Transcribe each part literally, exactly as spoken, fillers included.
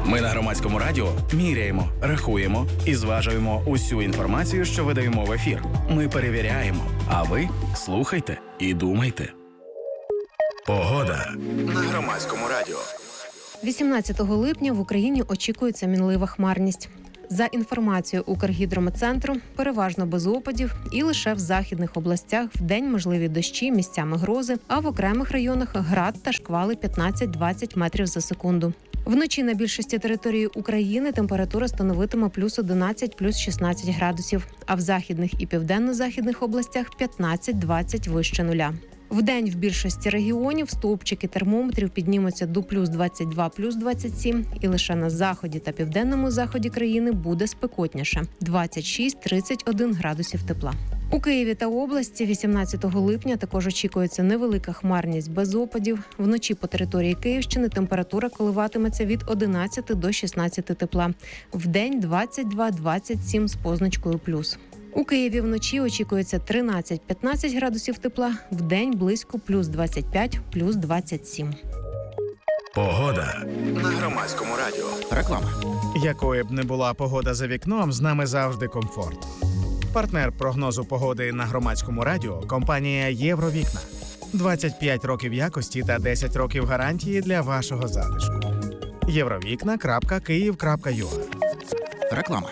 Ми на Громадському радіо міряємо, рахуємо і зважуємо усю інформацію, що видаємо в ефір. Ми перевіряємо, а ви слухайте і думайте. Погода на Громадському радіо. вісімнадцятого липня в Україні очікується мінлива хмарність. За інформацією Укргідрометцентру, переважно без опадів і лише в західних областях вдень можливі дощі, місцями грози, а в окремих районах град та шквали п'ятнадцять-двадцять метрів за секунду. Вночі на більшості території України температура становитиме плюс одинадцять, плюс шістнадцять градусів, а в західних і південно-західних областях п'ятнадцять-двадцять вище нуля. Вдень в більшості регіонів стовпчики термометрів піднімуться до плюс двадцять два, плюс двадцять сім, і лише на заході та південному заході країни буде спекотніше – двадцять шість - тридцять один градусів тепла. У Києві та області вісімнадцятого липня також очікується невелика хмарність без опадів. Вночі по території Київщини температура коливатиметься від одинадцяти до шістнадцяти тепла. Вдень двадцять два - двадцять сім з позначкою плюс. У Києві вночі очікується тринадцять-п'ятнадцять градусів тепла, вдень близько плюс двадцять п'ять, плюс двадцять сім. Погода на Громадському радіо. Реклама. Якою б не була погода за вікном, з нами завжди комфорт. Партнер прогнозу погоди на Громадському радіо – компанія «Євровікна». двадцять п'ять років якості та десять років гарантії для вашого затишку. євровікна крапка київ крапка ю а. Реклама.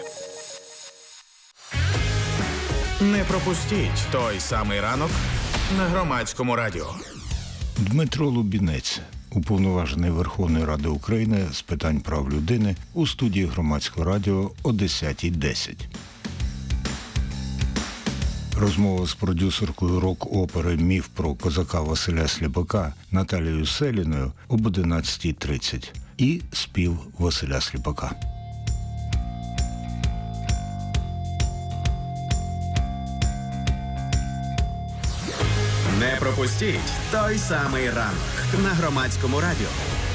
Не пропустіть той самий ранок на Громадському радіо. Дмитро Лубінець, уповноважений Верховної Ради України з питань прав людини, у студії Громадського радіо о десята десять. Розмова з продюсеркою рок-опери «Міф про козака Василя Сліпака» Наталією Селіною об одинадцята тридцять і спів Василя Сліпака. Не пропустіть той самий ранок на Громадському радіо.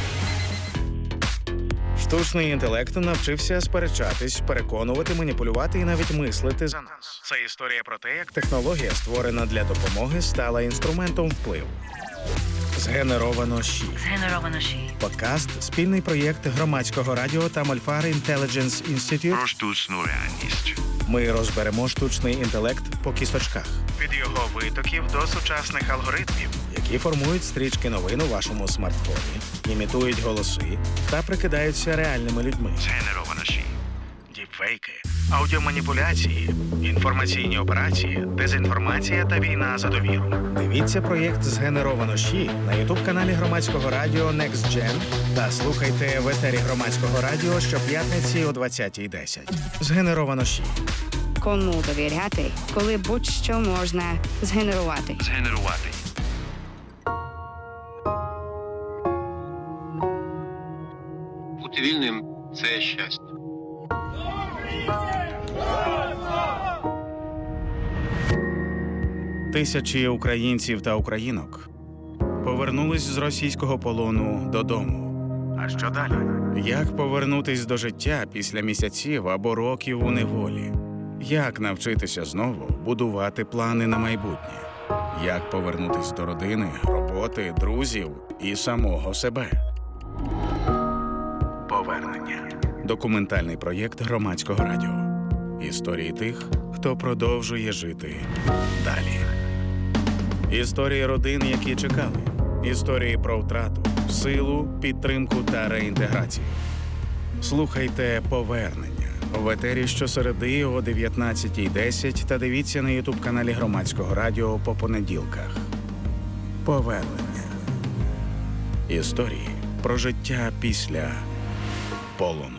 Штучний інтелект навчився сперечатись, переконувати, маніпулювати і навіть мислити за нас. Це історія про те, як технологія, створена для допомоги, стала інструментом впливу. Згенеровано ЩІ. Згенеровано ЩІ. Подкаст – спільний проєкт Громадського радіо та Мольфар Intelligence Institute про штучну реальність. Ми розберемо штучний інтелект по кісочках. Від його витоків до сучасних алгоритмів, які формують стрічки новин у вашому смартфоні, імітують голоси та прикидаються реальними людьми. Згенеровано ЩІ. Діпфейки, аудіоманіпуляції, інформаційні операції, дезінформація та війна за довіру. Дивіться проєкт «Згенеровано ЩІ» на ютуб-каналі Громадського радіо Next Gen та слухайте в етері Громадського радіо щоп'ятниці о двадцята десять. «Згенеровано ЩІ». Кому довіряти, коли будь-що можна згенерувати. Згенерувати. Бути вільним – це щастя. Тисячі українців та українок повернулись з російського полону додому. А що далі? Як повернутись до життя після місяців або років у неволі? Як навчитися знову будувати плани на майбутнє? Як повернутись до родини, роботи, друзів і самого себе? Повернення. Документальний проєкт Громадського радіо. Історії тих, хто продовжує жити далі. Історії родин, які чекали. Історії про втрату, силу, підтримку та реінтеграцію. Слухайте «Повернення» в етері щосереди о дев'ятнадцята десять та дивіться на ютуб-каналі Громадського радіо по понеділках. Повернення. Історії про життя після полону.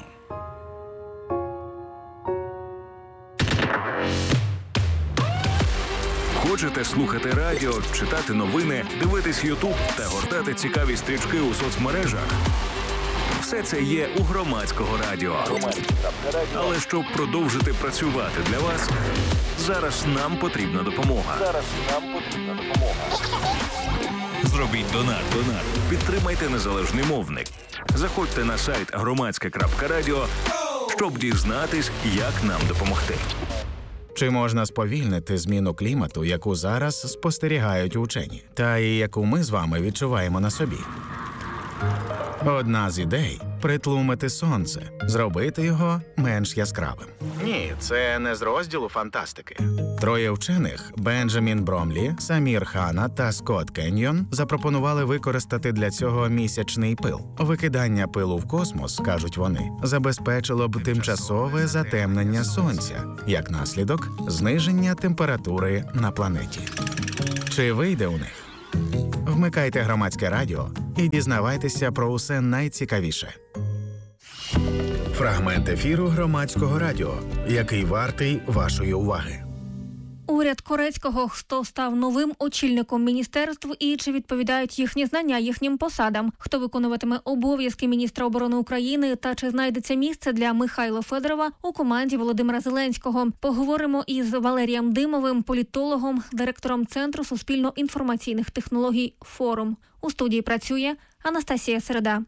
Хочете слухати радіо, читати новини, дивитись Ютуб та гортати цікаві стрічки у соцмережах? Все це є у Громадського радіо. Але щоб продовжити працювати для вас, зараз нам потрібна допомога. Зараз нам потрібна допомога. Зробіть донат. Донат. Підтримайте незалежний мовник. Заходьте на сайт громадське крапка радіо, щоб дізнатись, як нам допомогти. Чи можна сповільнити зміну клімату, яку зараз спостерігають учені, та і яку ми з вами відчуваємо на собі? Одна з ідей – притлумити сонце, зробити його менш яскравим. Ні, це не з розділу фантастики. Троє вчених – Бенджамін Бромлі, Самір Хана та Скотт Кеньйон – запропонували використати для цього місячний пил. Викидання пилу в космос, кажуть вони, забезпечило б тимчасове затемнення сонця, як наслідок – зниження температури на планеті. Чи вийде у них? Вмикайте Громадське радіо і дізнавайтеся про усе найцікавіше. Фрагмент ефіру Громадського радіо, який вартий вашої уваги. Уряд Корецького, хто став новим очільником міністерств і чи відповідають їхні знання їхнім посадам, хто виконуватиме обов'язки міністра оборони України та чи знайдеться місце для Михайла Федорова у команді Володимира Зеленського. Поговоримо із Валерієм Димовим, політологом, директором Центру суспільно-інформаційних технологій «Форум». У студії працює Анастасія Середа.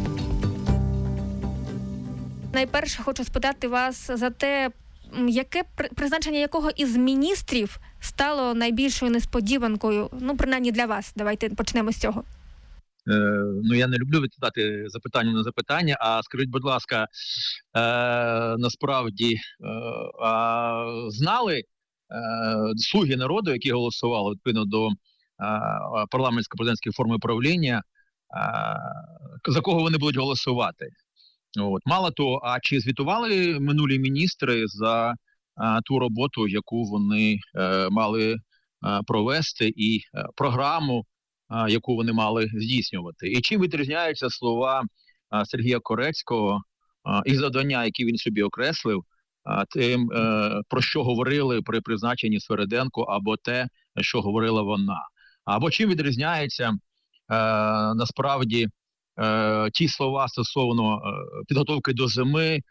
Найперше хочу спитати вас за те, яке призначення якого із міністрів стало найбільшою несподіванкою, ну, принаймні для вас? Давайте почнемо з цього. Е, ну, я не люблю відповідати запитання на запитання, а скажіть, будь ласка, е, насправді, е, а знали е, слуги народу, які голосували відповідно до е, парламентсько-президентської форми правління, е, за кого вони будуть голосувати? От. Мало того, а чи звітували минулі міністри за а, ту роботу, яку вони е, мали а, провести, і а, програму, а, яку вони мали здійснювати? І чим відрізняються слова а, Сергія Корецького а, і завдання, які він собі окреслив, а, тим, е, про що говорили при призначенні Свериденко, або те, що говорила вона? Або чим відрізняється е, насправді Е, ті слова стосовно е, підготовки до зими, е,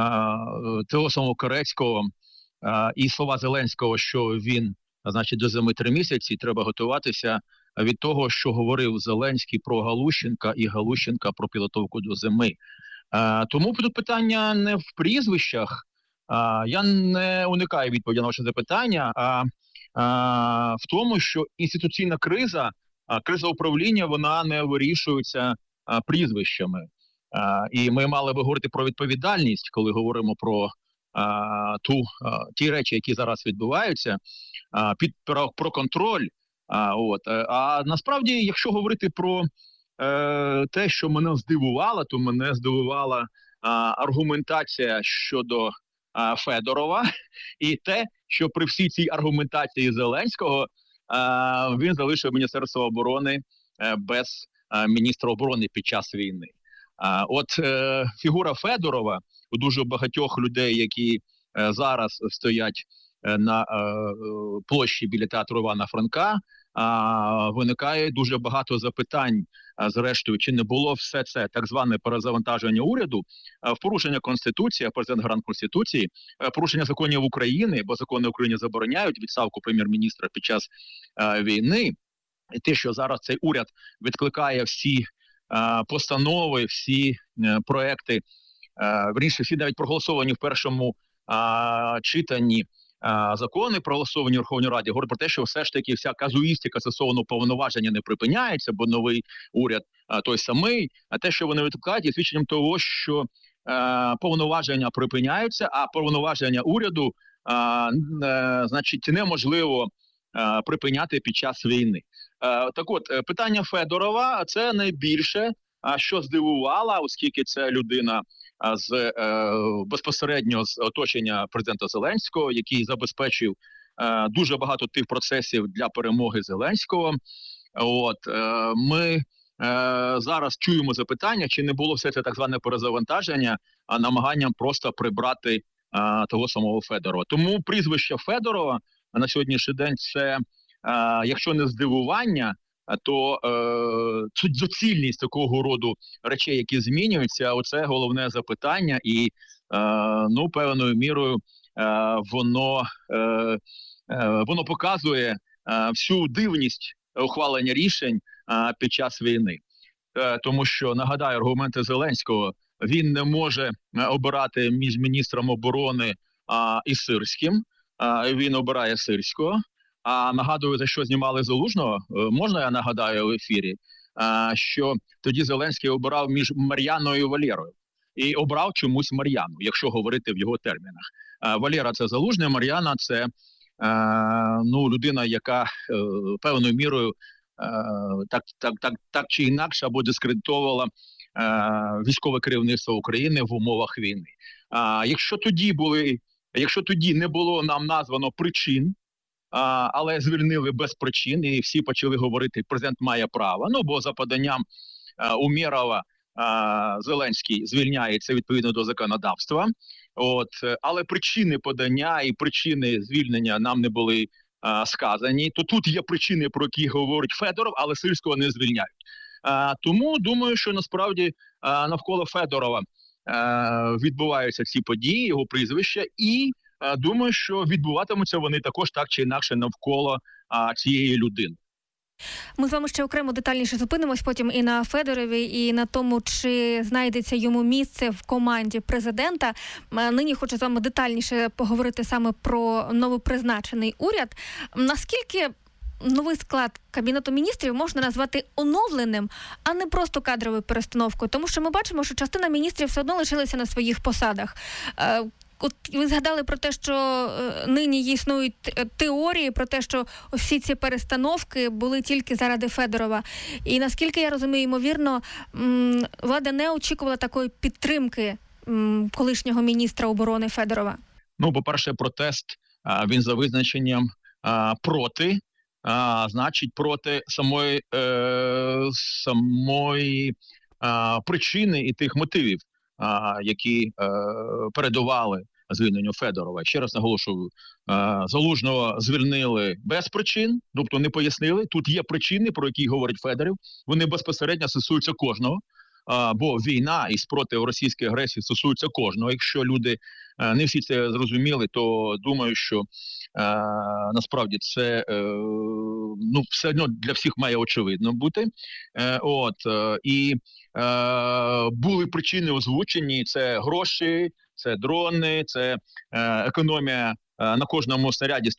того самого Корецького е, і слова Зеленського, що він, значить, до зими три місяці, треба готуватися від того, що говорив Зеленський про Галущенка і Галущенка про підготовку до зими. Е, тому тут питання не в прізвищах, е, я не уникаю відповіді на ваше запитання, а е, в тому, що інституційна криза, криза управління, вона не вирішується прізвищами. А, і ми мали би говорити про відповідальність, коли говоримо про а, ту, а, ті речі, які зараз відбуваються, а, під, про, про контроль. А, от. а насправді, якщо говорити про е, те, що мене здивувало, то мене здивувала а, аргументація щодо а, Федорова і те, що при всій цій аргументації Зеленського а, він залишив Міністерство оборони а, без міністра оборони під час війни. А, от е, фігура Федорова у дуже багатьох людей, які е, зараз стоять е, на е, площі біля театру Івана Франка, а, виникає дуже багато запитань, а, зрештою, чи не було все це так зване перезавантаження уряду, а, в порушення Конституції, а президент гарант Конституції, а, порушення законів України, бо закони України забороняють відставку прем'єр-міністра під час а, війни. І те, що зараз цей уряд відкликає всі а, постанови, всі а, проекти, а, вірніше, всі навіть проголосовані в першому а, читанні а, закони, проголосовані в Верховній Раді, говорить про те, що все ж таки вся казуїстика стосовно повноваження не припиняється, бо новий уряд а, той самий. А те, що вони відкликають, є свідченням того, що а, повноваження припиняються, а повноваження уряду, а, а, значить, неможливо а, припиняти під час війни. Так от, питання Федорова – це найбільше, що здивувало, оскільки це людина з безпосередньо з оточення президента Зеленського, який забезпечив дуже багато тих процесів для перемоги Зеленського. От, ми зараз чуємо запитання, чи не було все це так зване перезавантаження, а намаганням просто прибрати того самого Федорова. Тому прізвище Федорова на сьогоднішній день – це, А, якщо не здивування, то е, доцільність такого роду речей, які змінюються, оце головне запитання, і е, ну, певною мірою е, воно, е, е, воно показує е, всю дивність ухвалення рішень е, під час війни. Е, тому що, нагадаю, аргументи Зеленського, він не може обирати між міністром оборони е, і Сирським, е, він обирає Сирського. А нагадую, за що знімали Залужного, можна я нагадаю в ефірі? що тоді Зеленський обирав між Мар'яною і Валерою. І обрав чомусь Мар'яну, якщо говорити в його термінах. Валера – це Залужний, Мар'яна – це ну, людина, яка певною мірою так, так, так, так чи інакше або дискредитовувала військове керівництво України в умовах війни. Якщо тоді були, якщо тоді не було нам названо причин, але звільнили без причин, і всі почали говорити, президент має право, ну, бо за поданням Умєрова Зеленський звільняється відповідно до законодавства. От, але причини подання і причини звільнення нам не були а, сказані. То тут є причини, про які говорить Федоров, але Сирського не звільняють. А, тому думаю, що насправді а, навколо Федорова а, відбуваються ці події, його прізвище, і а, думаю, що відбуватимуться вони також так чи інакше навколо а, цієї людини. Ми з вами ще окремо детальніше зупинимось потім і на Федорові, і на тому, чи знайдеться йому місце в команді президента. Нині хочу з вами детальніше поговорити саме про новопризначений уряд. Наскільки новий склад Кабінету міністрів можна назвати оновленим, а не просто кадровою перестановкою? Тому що ми бачимо, що частина міністрів все одно лишилися на своїх посадах. От ви згадали про те, що е, нині існують теорії про те, що всі ці перестановки були тільки заради Федорова. І наскільки я розумію, ймовірно, м, влада не очікувала такої підтримки м, колишнього міністра оборони Федорова. Ну, по-перше, протест, а, він за визначенням а, проти, а, значить, проти самої, е, самої а, причини і тих мотивів, а, які е, передували звільненню Федорова. Ще раз наголошую, е, Залужного звільнили без причин, тобто не пояснили. Тут є причини, про які говорить Федоров. Вони безпосередньо стосуються кожного, е, бо війна і спротив російської агресії стосуються кожного. Якщо люди е, не всі це зрозуміли, то думаю, що е, насправді це е, ну, все одно для всіх має очевидно бути. Е, от, е, і Е, були причини озвучені: це гроші, це дрони, це е, економія е, на кожному снаряді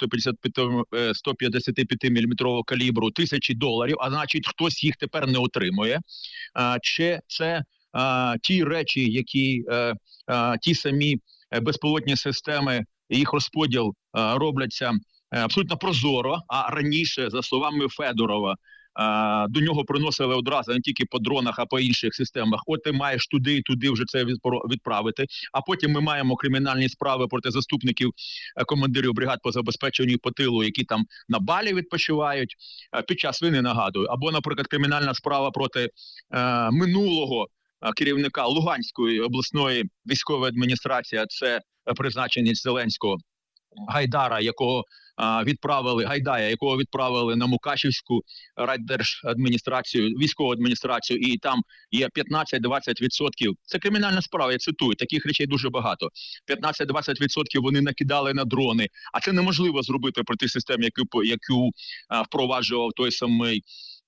сто п'ятдесят п'ять міліметрового калібру тисячі доларів, а значить хтось їх тепер не отримує. Е, чи це е, ті речі, які е, е, ті самі безпілотні системи, їх розподіл е, робляться абсолютно прозоро, а раніше, за словами Федорова, до нього приносили одразу не тільки по дронах, а по інших системах. От ти маєш туди і туди вже це відправити. А потім ми маємо кримінальні справи проти заступників командирів бригад по забезпеченню по тилу, які там на Балі відпочивають під час війни, нагадую. Або, наприклад, кримінальна справа проти е, минулого керівника Луганської обласної військової адміністрації, це призначеність Зеленського, Гайдара, якого а, відправили, Гайдая, якого відправили на Мукачівську райдержадміністрацію, військову адміністрацію, і там є п'ятнадцять-двадцять відсотків. Це кримінальна справа, я цитую, таких речей дуже багато. п'ятнадцять-двадцять відсотків вони накидали на дрони, а це неможливо зробити проти систем, яку, яку а, впроваджував той самий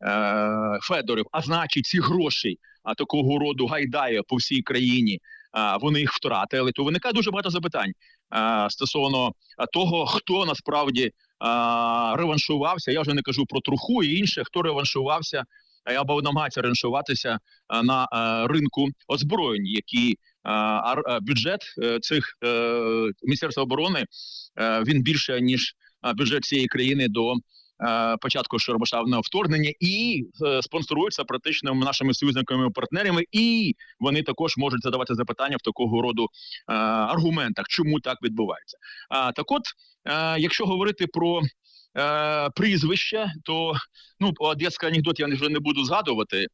а, Федоров. А значить, ці гроші а, такого роду Гайдая по всій країні, а, вони їх втратили. То виникає дуже багато запитань стосовно того, хто насправді а, реваншувався. Я вже не кажу про Труху і інше, хто реваншувався або намагається реваншуватися на а, ринку озброєнь, які а, а, бюджет а, цих а, Міністерства оборони, а, він більше, ніж бюджет цієї країни до початку широкомасштабного вторгнення, і е, спонсоруються практично нашими союзниками і партнерами, і вони також можуть задавати запитання в такого роду е, аргументах, чому так відбувається. А, так от, е, якщо говорити про е, прізвище, то ну, одеський анекдот я вже не буду згадувати,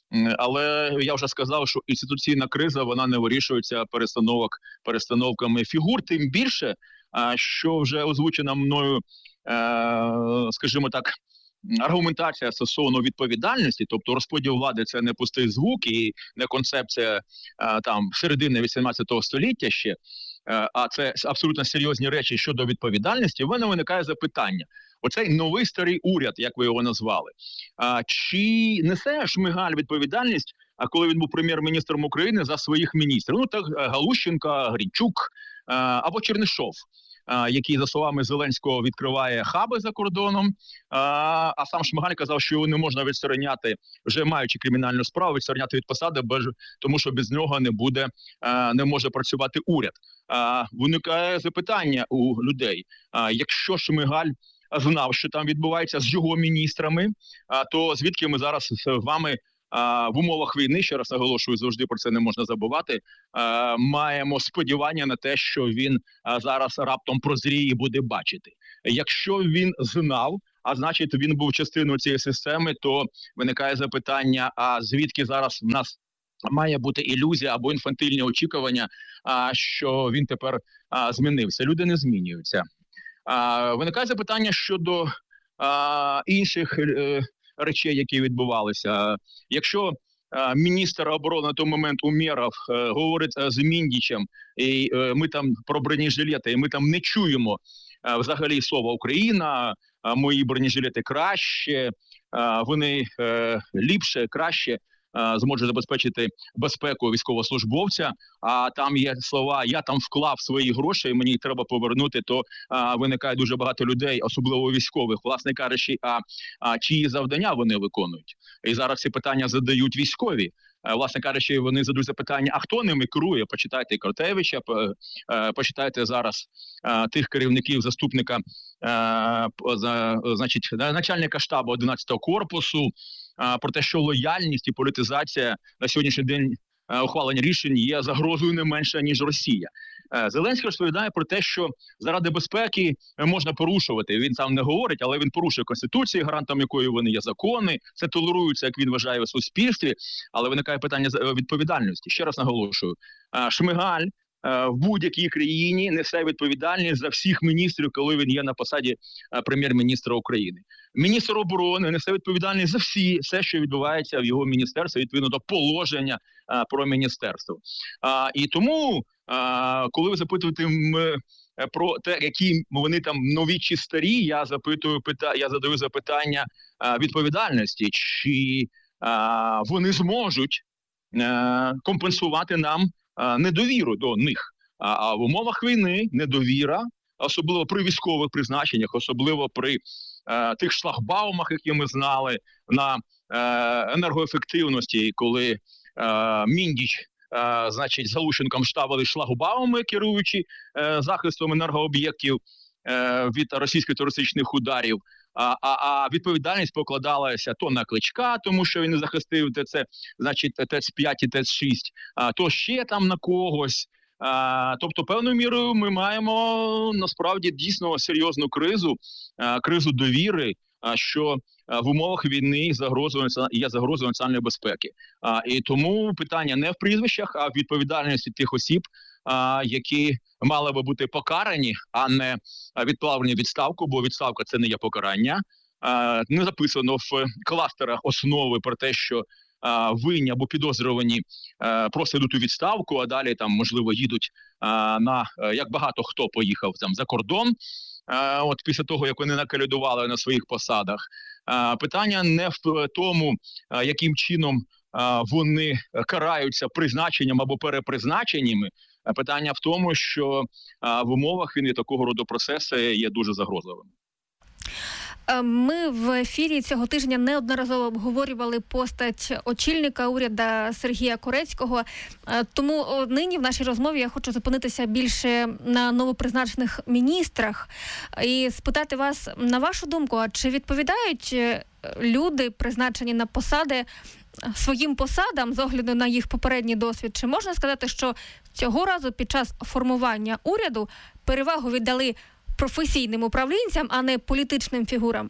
але я вже сказав, що інституційна криза, вона не вирішується перестановок, перестановками фігур, тим більше, що вже озвучена мною, скажімо так, аргументація стосовно відповідальності, тобто розподіл влади – це не пустий звук і не концепція там середини вісімнадцятого століття ще, а це абсолютно серйозні речі щодо відповідальності. В мене виникає запитання. Оцей новий старий уряд, як ви його назвали, чи несе Шмигаль відповідальність, а коли він був прем'єр-міністром України, за своїх міністрів? Ну так Галущенко, Гринчук або Чернишов. який, за словами Зеленського, відкриває хаби за кордоном. А сам Шмигаль казав, що його не можна відстороняти, вже маючи кримінальну справу, відстороняти від посади, тому що без нього не буде, не може працювати уряд. Виникає запитання у людей. Якщо Шмигаль знав, що там відбувається з його міністрами, то звідки ми зараз з вами в умовах війни, ще раз наголошую, завжди про це не можна забувати, маємо сподівання на те, що він зараз раптом прозріє і буде бачити. Якщо він знав, а значить він був частиною цієї системи, то виникає запитання, а звідки зараз в нас має бути ілюзія або інфантильні очікування, що він тепер змінився. Люди не змінюються. Виникає запитання щодо інших речей, які відбувалися. Якщо е, міністр оборони на той момент Умєров е, говорить е, з Міндічем, і е, ми там про бронежилети, і ми там не чуємо е, взагалі слова Україна, е, мої бронежилети краще, е, вони е, ліпше, краще зможе забезпечити безпеку військовослужбовця, а там є слова «я там вклав свої гроші, і мені їх треба повернути», то а, виникає дуже багато людей, особливо військових, власне кажучи, а, а чиї завдання вони виконують. І зараз ці питання задають військові. Власне кажучи, вони задають запитання, а хто ними керує? Почитайте Кортевича, почитайте зараз тих керівників, заступника, значить, начальника штабу одинадцятого корпусу, про те, що лояльність і політизація на сьогоднішній день ухвалення рішень є загрозою не менше, ніж Росія. Зеленський розповідає про те, що заради безпеки можна порушувати. Він сам не говорить, але він порушує Конституцію, гарантом якої вони є закони. Це толерується, як він вважає, в суспільстві. Але виникає питання відповідальності. Ще раз наголошую. Шмигаль в будь-якій країні несе відповідальність за всіх міністрів, коли він є на посаді прем'єр-міністра України. Міністр оборони несе відповідальність за всі, все, що відбувається в його міністерстві, відповідно до положення а, про міністерство. А, і тому, а, коли ви запитуєте м, про те, які вони там нові чи старі, я запитую, пита, я задаю запитання а, відповідальності, чи а, вони зможуть а, компенсувати нам а, недовіру до них. А, а в умовах війни недовіра, особливо при військових призначеннях, особливо при е, тих шлагбаумах, які ми знали, на е, енергоефективності, коли е, Міндіч, е, значить, з Галущенком ставили шлагбауми, керуючи е, захистом енергооб'єктів е, від російських терористичних ударів, а, а, а відповідальність покладалася то на Кличка, тому що він не захистив ТЦ, значить, ТЕЦ п'ять і ТЕЦ шість, а, то ще там на когось. А, тобто, певною мірою ми маємо насправді дійсно серйозну кризу, а, кризу довіри, а, що а, в умовах війни загрозою, є загрозою національної безпеки. А, і тому питання не в прізвищах, а в відповідальності тих осіб, а, які мали би бути покарані, а не відправлені в відставку, бо відставка – це не є покарання. А, не записано в кластерах основи про те, що винні або підозрювані просто йдуть у відставку, а далі там, можливо, їдуть на, як багато хто поїхав там за кордон, от після того, як вони накалядували на своїх посадах. Питання не в тому, яким чином вони караються призначенням або перепризначеннями, питання в тому, що в умовах війни такого роду процеси є дуже загрозливими. Ми в ефірі цього тижня неодноразово обговорювали постать очільника уряду Сергія Корецького, тому нині в нашій розмові я хочу зупинитися більше на новопризначених міністрах і спитати вас, на вашу думку, а чи відповідають люди, призначені на посади, своїм посадам з огляду на їх попередній досвід? Чи можна сказати, що цього разу під час формування уряду перевагу віддали професійним управлінцям, а не політичним фігурам?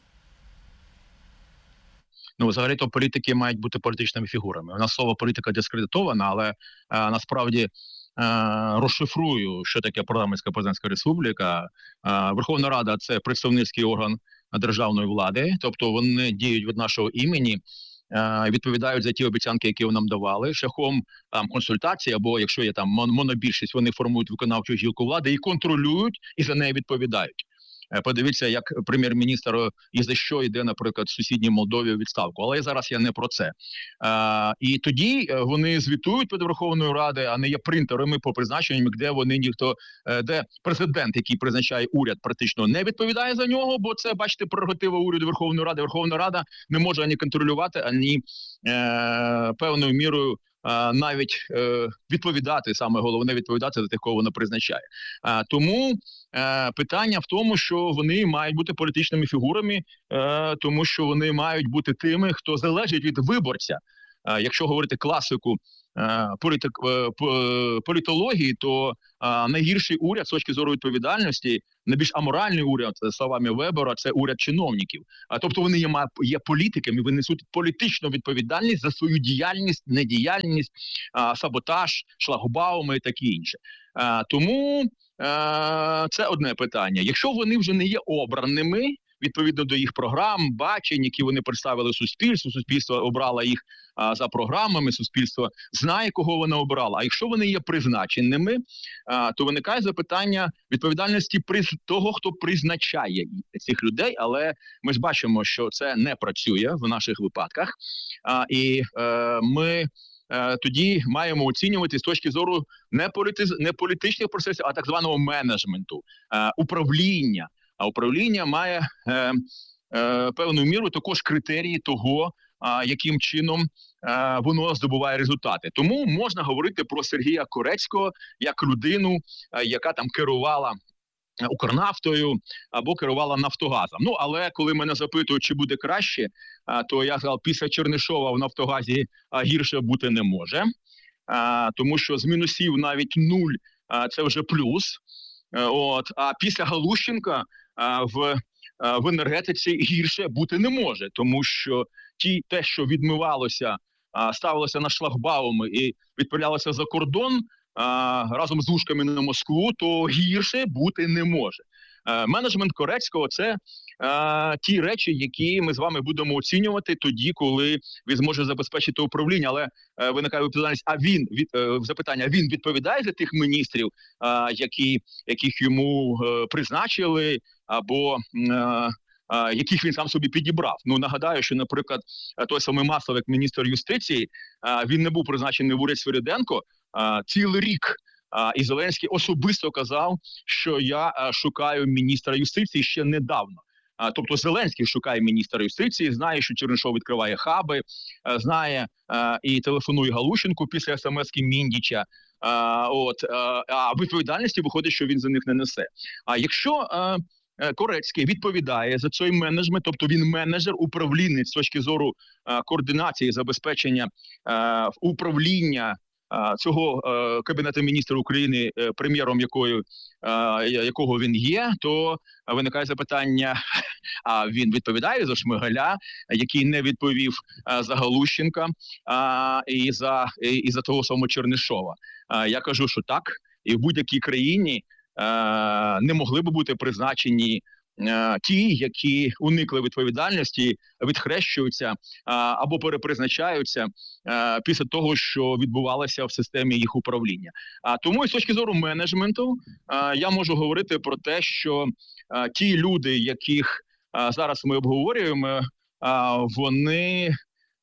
Ну, взагалі-то політики мають бути політичними фігурами. У нас слово політика дискредитоване, але а, насправді а, розшифрую, що таке парламентська президентська республіка. А, Верховна Рада – це представницький орган державної влади, тобто вони діють від нашого імені, відповідають за ті обіцянки, які нам давали, шляхом там консультацій, або якщо є там монобільшість, вони формують виконавчу гілку влади і контролюють, і за неї відповідають. Подивіться, як прем'єр-міністр і за що йде, наприклад, в сусідній Молдові у відставку. Але зараз я не про це. А, і тоді вони звітують перед Верховною Радою, а не є принтерами по призначенням, де вони ніхто, де президент, який призначає уряд, практично не відповідає за нього, бо це, бачите, прерогатива уряду Верховної Ради. Верховна Рада не може ані контролювати, ані е, певною мірою навіть е, відповідати, саме головне відповідати за тих, кого вона призначає. А, тому е, питання в тому, що вони мають бути політичними фігурами, е, тому що вони мають бути тими, хто залежить від виборця. А, якщо говорити класику е, політик, е, політології, то е, найгірший уряд з точки зору відповідальності, найбільш аморальний уряд, словами Вебера, це уряд чиновників. А тобто вони є, є політиками, вони несуть політичну відповідальність за свою діяльність, недіяльність, а, саботаж, шлагбауми і таке інше. А, тому а, це одне питання. Якщо вони вже не є обраними, відповідно до їх програм, бачень, які вони представили суспільству, суспільство обрало їх а, за програмами, суспільство знає, кого вона обрала. А якщо вони є призначеними, а, то виникає запитання відповідальності приз... того, хто призначає цих людей, але ми ж бачимо, що це не працює в наших випадках. А, і е, ми е, тоді маємо оцінювати з точки зору не, політи... не політичних процесів, а так званого менеджменту, е, управління. А управління має е, е, певною мірою також критерії того, а, яким чином е, воно здобуває результати. Тому можна говорити про Сергія Корецького як людину, е, яка там керувала Укрнафтою або керувала Нафтогазом. Ну, але коли мене запитують, чи буде краще, е, то я сказав, після Чернишова в Нафтогазі е, гірше бути не може. Е, тому що з мінусів навіть нуль е, – це вже плюс. Е, от, а після Галущенка в, в енергетиці гірше бути не може, тому що ті, те, що відмивалося, ставилося на шлагбауми і відправлялося за кордон разом з ушками на Москву, то гірше бути не може. Менеджмент Корецького – це а, ті речі, які ми з вами будемо оцінювати тоді, коли він зможе забезпечити управління. Але а, виникає відповідальність, а він, від, а, запитання, він відповідає за тих міністрів, а, які, яких йому а, призначили, або а, а, яких він сам собі підібрав. Ну, нагадаю, що, наприклад, той самий Маслов, як міністр юстиції, а, він не був призначений в уряд Свириденко а, цілий рік. А, і Зеленський особисто казав, що я а, шукаю міністра юстиції ще недавно. А, тобто Зеленський шукає міністра юстиції, знає, що Чернишов відкриває хаби, а, знає а, і телефонує Галущенку після смс-ки Міндіча. А, от, а, а відповідальності виходить, що він за них не несе. А якщо а, Корецький відповідає за цей менеджмент, тобто він менеджер, управлінець з точки зору а, координації, забезпечення а, управління цього е, Кабінету міністрів України, е, прем'єром якої, е, якого він є, то виникає запитання, а він відповідає за Шмигаля, який не відповів е, за Галущенка е, і, за, і, і за того самого Чернишова. Е, я кажу, що так, і в будь-якій країні е, не могли б бути призначені ті, які уникли відповідальності, відхрещуються або перепризначаються після того, що відбувалося в системі їх управління. А тому, з точки зору менеджменту, я можу говорити про те, що ті люди, яких зараз ми обговорюємо, вони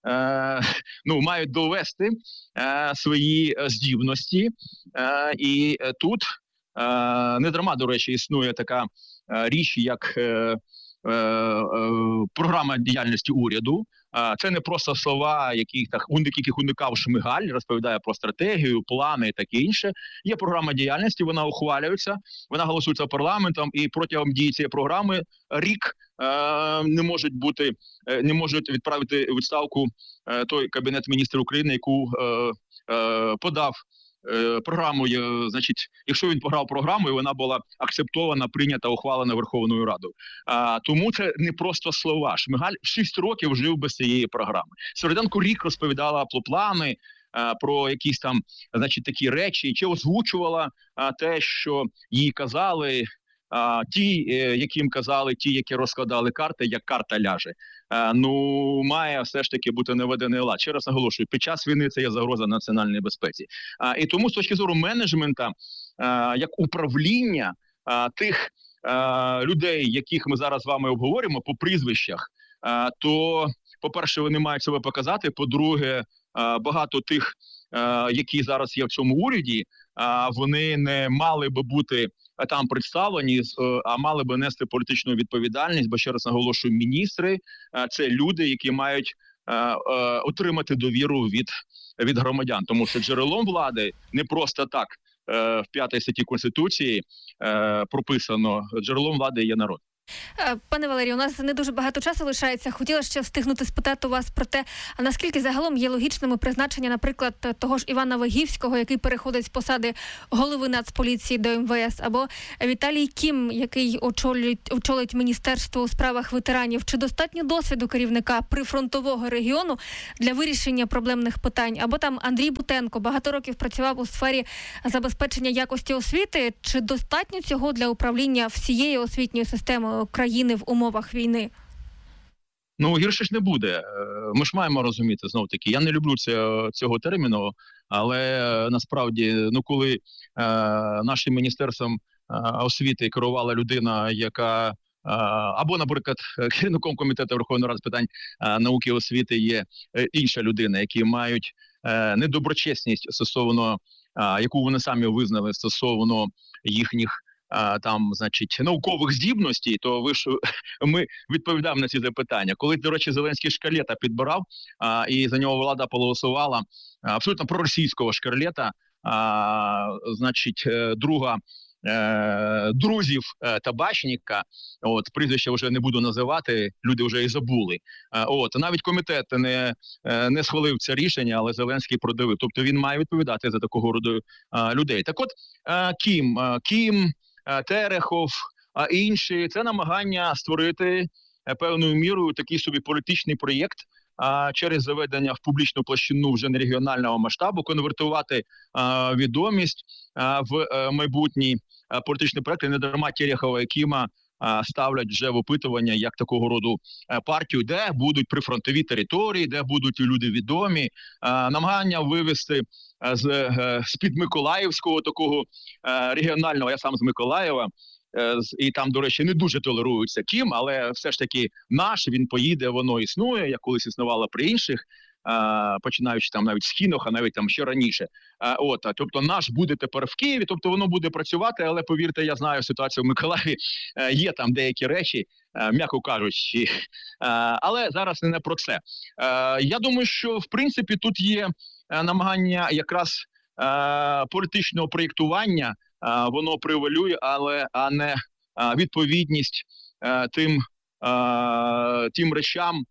ну, мають довести свої здібності. І тут не дарма, до речі, існує така річ, як е, е, е, програма діяльності уряду. Е, це не просто слова, яких, так, яких уникав Шмигаль, розповідає про стратегію, плани і таке інше. Є програма діяльності, вона ухвалюється, вона голосується парламентом, і протягом дії цієї програми рік е, не можуть бути, е, не можуть відправити у відставку е, той Кабінет міністрів України, яку е, е, подав програму, значить, якщо він пограв програму, і вона була акцептована, прийнята, ухвалена Верховною Радою. А, тому це не просто слова. Шмигаль шість років жив без цієї програми. Свириденко рік розповідала про плани, а, про якісь там, значить, такі речі, чи озвучувала а, те, що їй казали, а, ті, яким казали, ті, які розкладали карти, як карта ляже. А, ну, має все ж таки бути наведений лад. Ще раз наголошую, під час війни це є загроза національній безпеці. А, і тому з точки зору менеджмента, а, як управління, а, тих а, людей, яких ми зараз з вами обговорюємо по прізвищах, а, то, по-перше, вони мають себе показати, по-друге, а, багато тих, а, які зараз є в цьому уряді, а, вони не мали би бути там представлені, а мали би нести політичну відповідальність, бо, ще раз наголошую, міністри – це люди, які мають отримати довіру від, від громадян. Тому що джерелом влади не просто так в п'ятій статті Конституції прописано, джерелом влади є народ. Пане Валерію, у нас не дуже багато часу лишається. Хотіла ще встигнути спитати у вас про те, а наскільки загалом є логічними призначення, наприклад, того ж Івана Вигівського, який переходить з посади голови Нацполіції до ем ве ес, або Віталій Кім, який очолюють, очолить Міністерство у справах ветеранів. Чи достатньо досвіду керівника прифронтового регіону для вирішення проблемних питань? Або там Андрій Бутенко багато років працював у сфері забезпечення якості освіти. Чи достатньо цього для управління всією освітньою системою країни в умовах війни? Ну, гірше ж не буде. Ми ж маємо розуміти, знов таки, я не люблю це, цього терміну, але насправді, ну, коли е, нашим міністерством е, освіти керувала людина, яка е, або, наприклад, керівником комітету Верховної Ради з питань е, науки і освіти є е, інша людина, які мають е, недоброчесність стосовно, е, яку вони самі визнали стосовно їхніх А, там, значить, наукових здібностей, то ви ж ми відповідаємо на ці запитання. Коли, до речі, Зеленський Шкарлета підбирав, а, і за нього влада проголосувала абсолютно проросійського Шкарлета, а, значить, друга е, друзів е, Табачника, от, прізвище вже не буду називати, люди вже і забули. А, от, навіть комітет не, не схвалив це рішення, але Зеленський продавив. Тобто він має відповідати за такого роду а, людей. Так от, а, Кім, а, Кім, Терехов, а інші – це намагання створити певною мірою такий собі політичний проєкт а, через заведення в публічну площину вже не регіонального масштабу, конвертувати а, відомість а, в а, майбутній а, політичний проєкт. І не дарма Терехова і Кіма а, ставлять вже в опитування як такого роду а, партію, де будуть прифронтові території, де будуть люди відомі, а, намагання вивести з, з-під Миколаївського такого е, регіонального, я сам з Миколаєва, е, з, і там, до речі, не дуже толерується Кім, але все ж таки наш, він поїде, воно існує, як колись існувало при інших, е, починаючи там навіть з Хіноха, навіть там ще раніше. Е, от, тобто наш буде тепер в Києві, тобто воно буде працювати, але повірте, я знаю ситуацію в Миколаєві, е, є там деякі речі, е, м'яко кажучи, е, але зараз не про це. Е, я думаю, що в принципі тут є намагання якраз е, політичного проєктування, е, воно превалює, але а не е, відповідність е, тим, е, тим речам,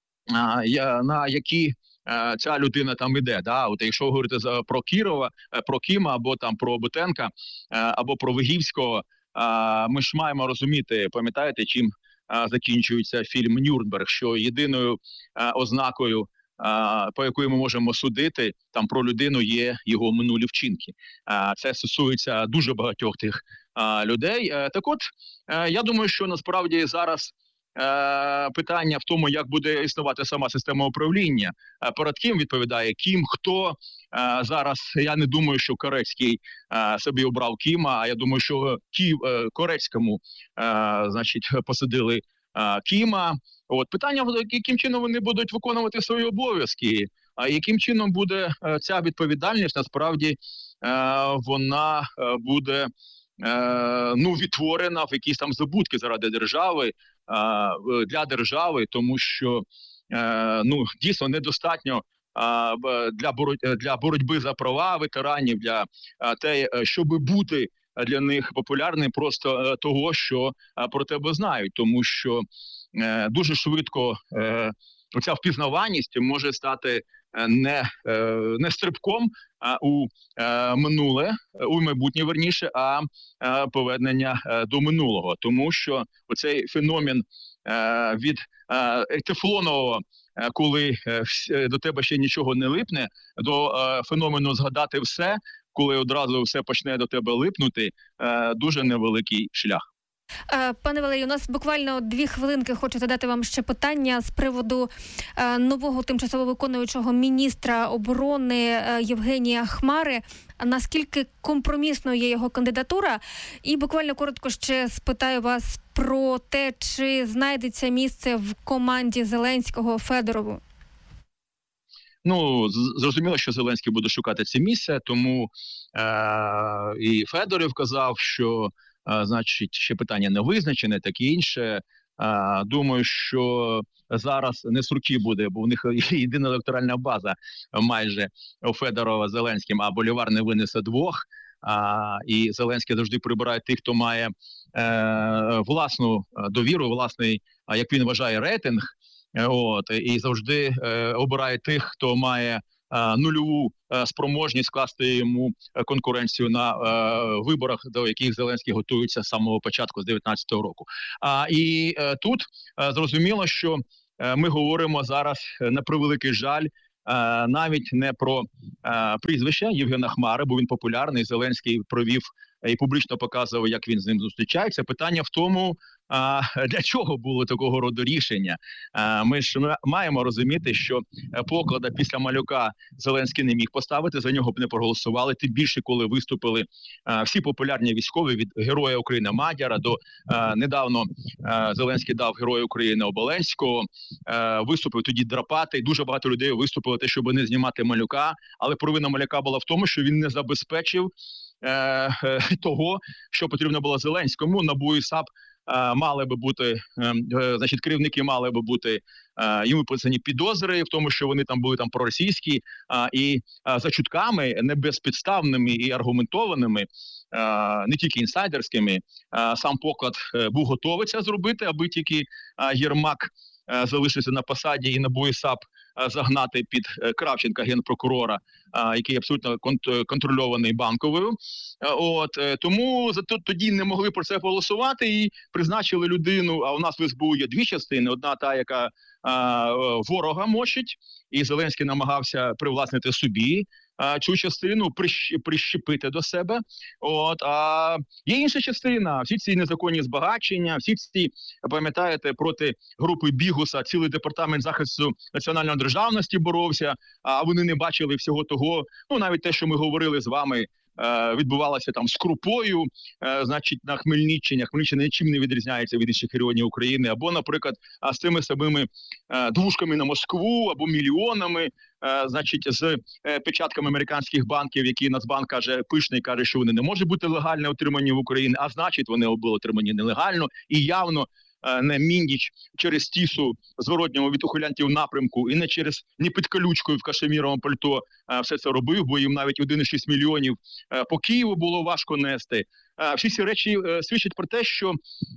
е, на які е, ця людина там іде. Да? От якщо говорити за, про Кірова, про Кіма, або там про Бутенка, е, або про Вигівського, е, ми ж маємо розуміти, пам'ятаєте, чим е, закінчується фільм «Нюрнберг», що єдиною е, ознакою, по якої ми можемо судити там про людину, є його минулі вчинки. Це стосується дуже багатьох тих людей. Так от, я думаю, що насправді зараз питання в тому, як буде існувати сама система управління. Перед ким відповідає Кім, хто зараз, я не думаю, що Корецький собі обрав Кіма, а я думаю, що Ків, Корецькому, значить, посадили Кіма. От питання, яким чином вони будуть виконувати свої обов'язки, а яким чином буде е, ця відповідальність, насправді е, вона е, буде е, ну, відтворена в якісь там здобутки заради держави, е, для держави, тому що е, ну, дійсно недостатньо е, для, боротьби, для боротьби за права ветеранів, для е, те, щоб бути для них популярним, просто е, того, що е, про тебе знають, тому що Е, дуже швидко е, оця впізнаваність може стати не, е, не стрибком а у е, минуле, у майбутнє, верніше, а е, повернення е, до минулого. Тому що оцей феномен е, від е, тефлонового, е, коли е, до тебе ще нічого не липне, до е, феномену згадати все, коли одразу все почне до тебе липнути, е, дуже невеликий шлях. Пане Валерію, у нас буквально дві хвилинки. Хочу задати вам ще питання з приводу нового тимчасово виконуючого міністра оборони Євгенія Хмари. Наскільки компромісною є його кандидатура? І буквально коротко ще спитаю вас про те, чи знайдеться місце в команді Зеленського Федорову. Ну, зрозуміло, що Зеленський буде шукати це місце, тому е- і Федоров казав, що е- значить, ще питання не визначене, таке інше. Е- думаю, що зараз не з руки буде, бо у них єдина електоральна база майже у Федорова з Зеленським, а Болівар не винесе двох. А, і Зеленський завжди прибирає тих, хто має е- власну довіру, власний, як він вважає, рейтинг. От, і завжди е, обирає тих, хто має е, нульову е, спроможність скласти йому конкуренцію на е, виборах, до яких Зеленський готується з самого початку, з дев'ятнадцятого року. А, і е, тут е, зрозуміло, що е, ми говоримо зараз, на превеликий жаль, е, навіть не про е, прізвище Євгена Хмари, бо він популярний, Зеленський провів і публічно показував, як він з ним зустрічається. Питання в тому, а, для чого було такого роду рішення. А, ми ж маємо розуміти, що поклада після Малюка Зеленський не міг поставити, за нього б не проголосували, тим більше, коли виступили а, всі популярні військові, від Героя України Мадяра до а, недавно а, Зеленський дав Героя України Оболенського, а, виступив тоді Драпатий, дуже багато людей виступили те, щоб не знімати Малюка, але провина Малюка була в тому, що він не забезпечив того, що потрібно було Зеленському. НАБУ і САП е, мали би бути, е, значить, керівники мали би бути, е, йому писані підозри в тому, що вони там були там проросійські, е, і е, за чутками не безпідставними і аргументованими, е, не тільки інсайдерськими, е, сам поклад е, був готовий це зробити, аби тільки е, Єрмак е, залишився на посаді і НАБУ і САП загнати під Кравченка, генпрокурора, який абсолютно контрольований Банковою. От тому тоді не могли про це голосувати і призначили людину. А у нас в ес бе у є дві частини: одна та, яка а, ворога мочить, і Зеленський намагався привласнити собі а, цю частину, прищ, прищепити до себе. От а є інша частина. Всі ці незаконні збагачення, всі ці, пам'ятаєте, проти групи Бігуса цілий департамент захисту національної державності боровся, а вони не бачили всього того, ну навіть те, що ми говорили з вами, е, відбувалося там з Крупою, е, значить, на Хмельниччині. Хмельниччина нічим не відрізняється від інших регіонів України, або, наприклад, з тими самими е, двушками на Москву, або мільйонами, е, значить, з е, печатками американських банків, які Нацбанк каже, пишний, каже, що вони не можуть бути легально отримані в Україні, а значить, вони були отримані нелегально і явно не Міндіч через Тісу, зворотньому від ухилянтів напрямку, і не через, не під колючкою в кашеміровому пальто все це робив, бо їм навіть один цілих шість мільйонів по Києву було важко нести. Всі ці речі свідчать про те, що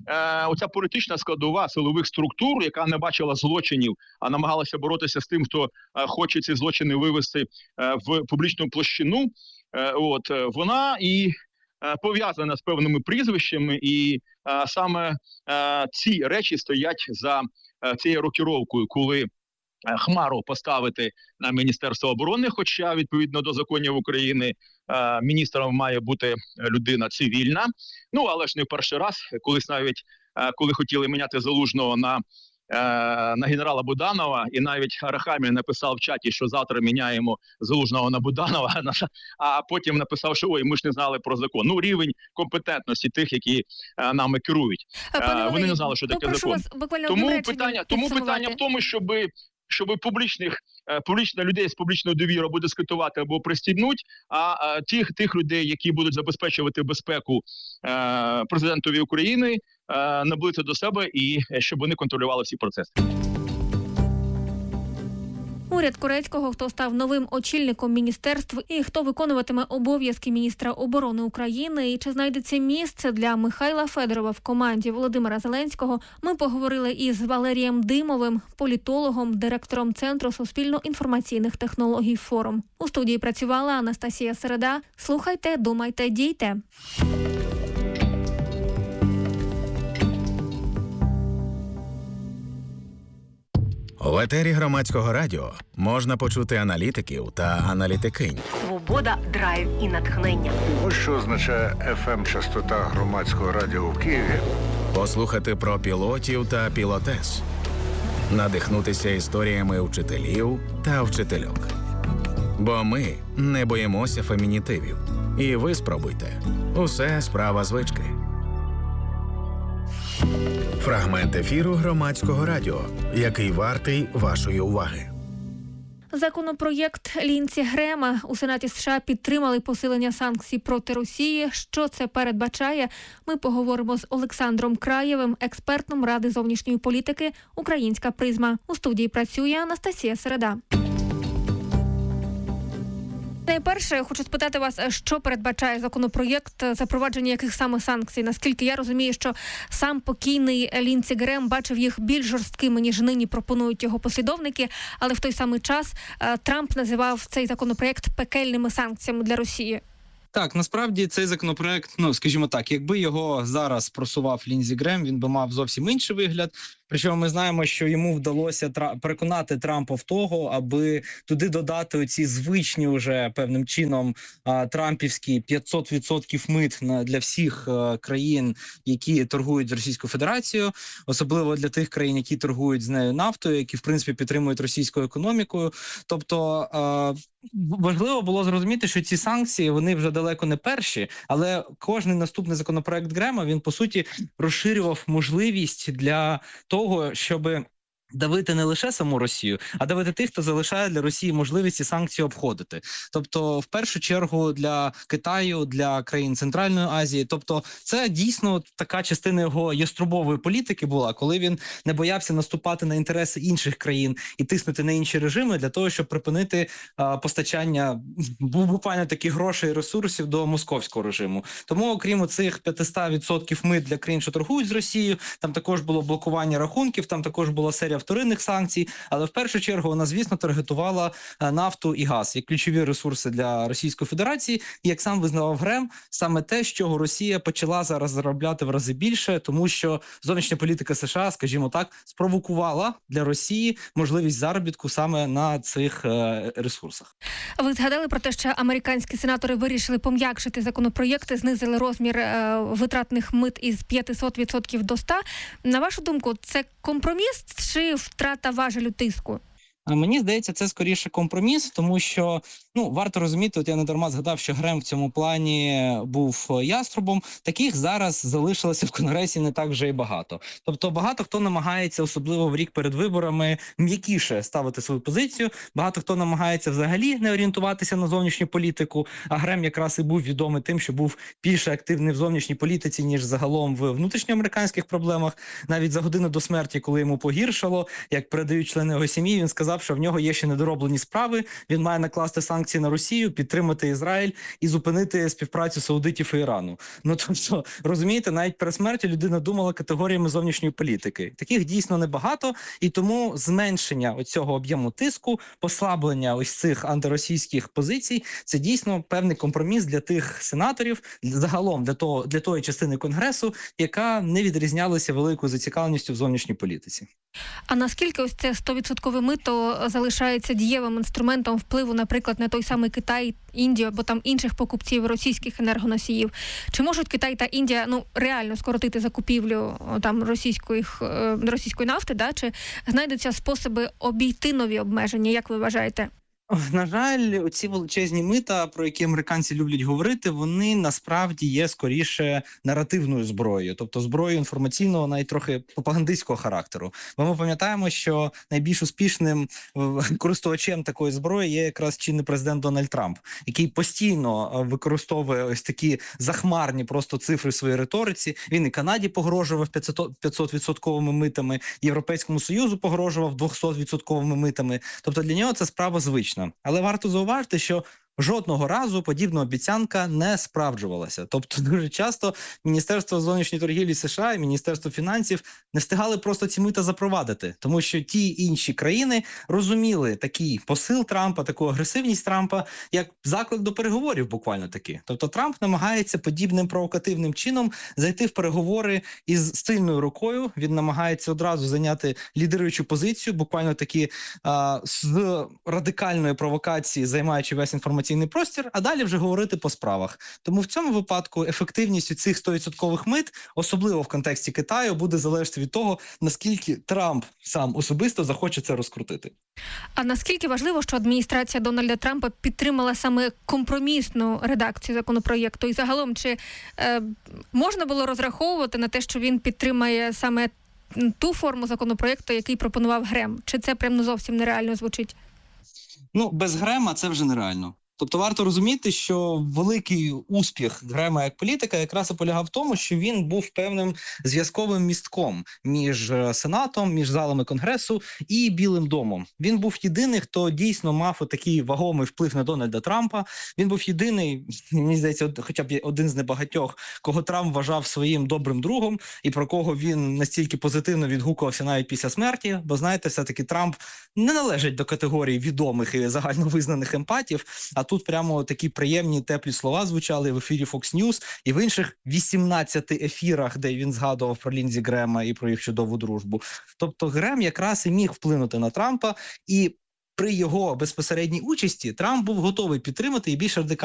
оця політична складова силових структур, яка не бачила злочинів, а намагалася боротися з тим, хто хоче ці злочини вивести в публічну площину, от, вона і пов'язана з певними прізвищами, і а, саме а, ці речі стоять за а, цією рокіровкою, коли а, Хмару поставити на Міністерство оборони, хоча, відповідно до законів України, а, міністром має бути людина цивільна. Ну, але ж не в перший раз, колись навіть, а, коли хотіли міняти Залужного на на генерала Буданова, і навіть Арахамія написав в чаті, що завтра міняємо Залужного на Буданова, а потім написав, що ой, ми ж не знали про закон. Ну, рівень компетентності тих, які нами керують. Пане Вони не знали, що таке закон. Тому питання, тому питання в тому, щоб щоб публічних публічна людей з публічною довірою або дискутувати, або пристібнуть, а, а тих тих людей, які будуть забезпечувати безпеку е, президентові України, е, наблизити до себе і щоб вони контролювали всі процеси. Уряд Корецького, хто став новим очільником міністерств і хто виконуватиме обов'язки міністра оборони України, і чи знайдеться місце для Михайла Федорова в команді Володимира Зеленського, ми поговорили із Валерієм Димовим, політологом, директором Центру суспільно-інформаційних технологій «Форум». У студії працювала Анастасія Середа. Слухайте, думайте, дійте. В етері Громадського радіо можна почути аналітиків та аналітикинь. Свобода, драйв і натхнення. Ось що означає еф ем-частота Громадського радіо в Києві послухати про пілотів та пілотес, надихнутися історіями вчителів та вчительок. Бо ми не боїмося фемінітивів. І ви спробуйте. Усе справа звички. Фрагмент ефіру Громадського радіо, який вартий вашої уваги. Законопроєкт Лінсі Грема у Сенаті США підтримали посилення санкцій проти Росії. Що це передбачає? Ми поговоримо з Олександром Краєвим, експертом Ради зовнішньої політики «Українська призма». У студії працює Анастасія Середа. Найперше, я хочу спитати вас, що передбачає законопроєкт, запровадження яких саме санкцій? Наскільки я розумію, що сам покійний Лінсі Грем бачив їх більш жорсткими, ніж нині пропонують його послідовники, але в той самий час Трамп називав цей законопроєкт пекельними санкціями для Росії. Так, насправді цей законопроект, ну, скажімо так, якби його зараз просував Лінсі Грем, він би мав зовсім інший вигляд. Причому ми знаємо, що йому вдалося тра- переконати Трампа в того, аби туди додати оці звичні вже певним чином а, трампівські п'ятсот відсотків мит на, для всіх а, країн, які торгують з Російською Федерацією, особливо для тих країн, які торгують з нею нафтою, які в принципі підтримують російську економікою. Тобто а, важливо було зрозуміти, що ці санкції, вони вже далеко не перші, але кожний наступний законопроект Грема, він по суті розширював можливість для того, щоби давити не лише саму Росію, а давити тих, хто залишає для Росії можливість ці санкції обходити. Тобто, в першу чергу, для Китаю, для країн Центральної Азії. Тобто, це дійсно така частина його яструбової політики була, коли він не боявся наступати на інтереси інших країн і тиснути на інші режими для того, щоб припинити а, постачання буквально таких грошей і ресурсів до московського режиму. Тому, окрім цих п'ятсот відсотків мит для країн, що торгують з Росією, там також було блокування рахунків, там також була серія вторинних санкцій, але в першу чергу вона, звісно, таргетувала нафту і газ як ключові ресурси для Російської Федерації. І, як сам визнавав Грем, саме те, з чого Росія почала зараз заробляти в рази більше, тому що зовнішня політика США, скажімо так, спровокувала для Росії можливість заробітку саме на цих е, ресурсах. Ви згадали про те, що американські сенатори вирішили пом'якшити законопроєкти, знизили розмір е, витратних мит із п'ятсот відсотків до ста. На вашу думку, це компроміс чи втрата важелю тиску? Мені здається, це скоріше компроміс, тому що, ну, варто розуміти, от я не дарма згадав, що Грем в цьому плані був яструбом, таких зараз залишилося в Конгресі не так вже і багато. Тобто багато хто намагається, особливо в рік перед виборами, м'якіше ставити свою позицію, багато хто намагається взагалі не орієнтуватися на зовнішню політику, а Грем якраз і був відомий тим, що був більше активний в зовнішній політиці, ніж загалом в внутрішньоамериканських проблемах. Навіть за годину до смерті, коли йому погіршало, як передають члени його сім'ї, він сказав, що в нього є ще недороблені справи, він має накласти санкції на Росію, підтримати Ізраїль і зупинити співпрацю саудитів і Ірану. Ну, тобто, розумієте, навіть перед смертю людина думала категоріями зовнішньої політики. Таких дійсно небагато, і тому зменшення оцього об'єму тиску, послаблення ось цих антиросійських позицій, це дійсно певний компроміс для тих сенаторів, загалом для того, для тої частини Конгресу, яка не відрізнялася великою зацікавленістю в зовнішній політиці. А наскільки ось це сто відсотків мито залишається дієвим інструментом впливу, наприклад, на той самий Китай, Індію, або там інших покупців російських енергоносіїв? Чи можуть Китай та Індія, ну, реально скоротити закупівлю там російської, російської нафти, да? Чи знайдуться способи обійти нові обмеження, як ви вважаєте? На жаль, оці величезні мита, про які американці люблять говорити, вони насправді є скоріше наративною зброєю, тобто зброєю інформаційного, навіть трохи пропагандистського характеру. Бо ми пам'ятаємо, що найбільш успішним користувачем такої зброї є якраз чинний президент Дональд Трамп, який постійно використовує ось такі захмарні просто цифри в своїй риториці. Він і Канаді погрожував п'ятсот відсотковими митами, Європейському Союзу погрожував двісті відсотковими митами. Тобто для нього це справа звична. Але варто зауважити, що жодного разу подібна обіцянка не справджувалася. Тобто дуже часто Міністерство зовнішньої торгівлі США і Міністерство фінансів не встигали просто ці мита запровадити, тому що ті інші країни розуміли такий посил Трампа, таку агресивність Трампа, як заклик до переговорів буквально таки. Тобто Трамп намагається подібним провокативним чином зайти в переговори із сильною рукою, він намагається одразу зайняти лідируючу позицію, буквально таки а, з радикальної провокації, займаючи весь інформаційний інформаційний простір, а далі вже говорити по справах. Тому в цьому випадку ефективність цих сто відсотків мит, особливо в контексті Китаю, буде залежати від того, наскільки Трамп сам особисто захоче це розкрутити. А наскільки важливо, що адміністрація Дональда Трампа підтримала саме компромісну редакцію законопроєкту? І загалом, чи е, можна було розраховувати на те, що він підтримає саме ту форму законопроєкту, який пропонував Грем? Чи це прямо зовсім нереально звучить? Ну, без Грема це вже нереально. Тобто варто розуміти, що великий успіх Грема як політика якраз і полягав в тому, що він був певним зв'язковим містком між Сенатом, між залами Конгресу і Білим домом. Він був єдиний, хто дійсно мав такий вагомий вплив на Дональда Трампа. Він був єдиний, мені здається, хоча б один з небагатьох, кого Трамп вважав своїм добрим другом і про кого він настільки позитивно відгукувався навіть після смерті. Бо, знаєте, все-таки Трамп не належить до категорії відомих і загальновизнаних емпатів, а тут прямо такі приємні, теплі слова звучали в ефірі Fox News і в інших вісімнадцяти ефірах, де він згадував про Лінзі Грема і про їх чудову дружбу. Тобто Грем якраз і міг вплинути на Трампа, і при його безпосередній участі Трамп був готовий підтримати і більш радикально